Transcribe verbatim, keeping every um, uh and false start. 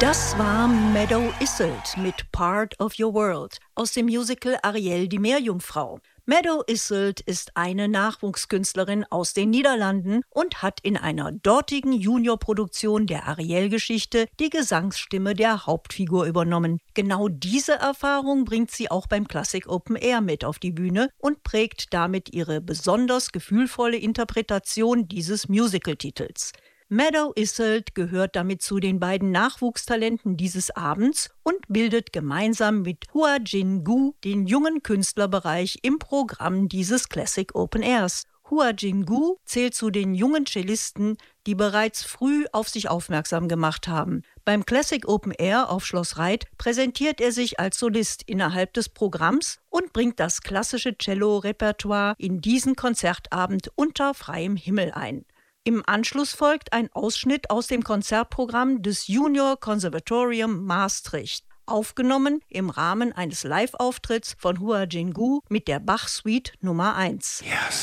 Das war Meadow Iseult mit Part of Your World aus dem Musical Ariel, die Meerjungfrau. Meadow Iseult ist eine Nachwuchskünstlerin aus den Niederlanden und hat in einer dortigen Juniorproduktion der Ariel-Geschichte die Gesangsstimme der Hauptfigur übernommen. Genau diese Erfahrung bringt sie auch beim Classic Open Air mit auf die Bühne und prägt damit ihre besonders gefühlvolle Interpretation dieses Musical-Titels. Meadow Iseult gehört damit zu den beiden Nachwuchstalenten dieses Abends und bildet gemeinsam mit Hua Jin-gu den jungen Künstlerbereich im Programm dieses Classic Open Airs. Hua Jin-gu zählt zu den jungen Cellisten, die bereits früh auf sich aufmerksam gemacht haben. Beim Classic Open Air auf Schloss Reit präsentiert er sich als Solist innerhalb des Programms und bringt das klassische Cello-Repertoire in diesen Konzertabend unter freiem Himmel ein. Im Anschluss folgt ein Ausschnitt aus dem Konzertprogramm des Junior Conservatorium Maastricht, aufgenommen im Rahmen eines Live-Auftritts von Hua Jin-gu mit der Bach-Suite Nummer eins. Yes.